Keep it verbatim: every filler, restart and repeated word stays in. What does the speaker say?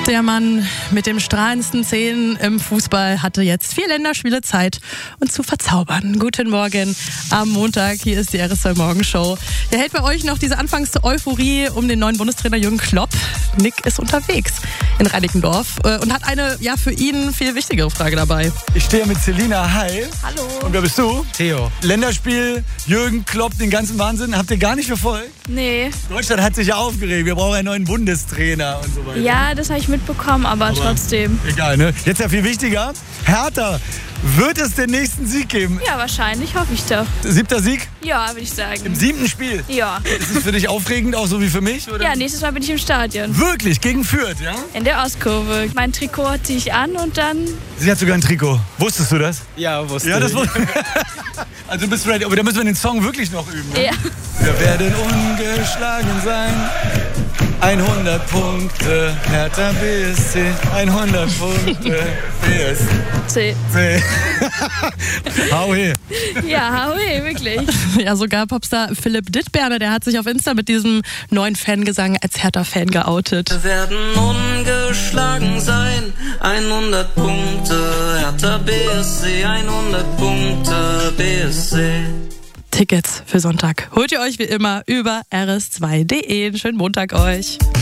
Der Mann mit dem strahlendsten Zähnen im Fußball hatte jetzt vier Länderspiele Zeit, uns zu verzaubern. Guten Morgen am Montag, hier ist die R S zwei Morgenshow. Ja, hält bei euch noch diese Anfangs-Euphorie um den neuen Bundestrainer Jürgen Klopp? Nick ist unterwegs in Reinickendorf und hat eine, ja, für ihn viel wichtigere Frage dabei. Ich stehe mit Selina. Hi. Hallo. Und wer bist du? Theo. Länderspiel, Jürgen Klopp, den ganzen Wahnsinn. Habt ihr gar nicht verfolgt? Nee. Deutschland hat sich ja aufgeregt. Wir brauchen einen neuen Bundestrainer und so weiter. Ja, das habe ich mitbekommen, aber, aber trotzdem. Egal, ne? Jetzt ja viel wichtiger. Hertha, wird es den nächsten Sieg geben? Ja, wahrscheinlich, hoffe ich doch. Siebter Sieg? Ja, würde ich sagen. Im siebten Spiel? Ja. Ist es für dich aufregend, auch so wie für mich? Oder? Ja, nächstes Mal bin ich im Stadion. Wirklich? Gegen Fürth, ja? In der Ostkurve. Mein Trikot ziehe ich an und dann... Sie hat sogar ein Trikot. Wusstest du das? Ja, wusste Ja, das ich. wusste Also du bist ready. Aber da müssen wir den Song wirklich noch üben, ne? Ja. Wir werden ungeschlagen sein. hundert Punkte, Hertha B S C. hundert Punkte, B S C. C. Hau he. Ja, hau wirklich. Ja, sogar Popstar Philipp Dittberner, der hat sich auf Insta mit diesem neuen Fangesang als Hertha-Fan geoutet. Wir werden ungeschlagen sein, hundert Punkte, Hertha B S C, hundert Punkte, B S C. Tickets für Sonntag holt ihr euch wie immer über r s zwei punkt d e. Schönen Montag euch.